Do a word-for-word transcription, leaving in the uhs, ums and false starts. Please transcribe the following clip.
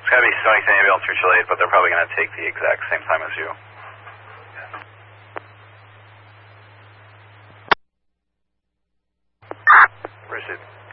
It's got to be Sony ambulance three eight, but they're probably going to take the exact same time as you. Received.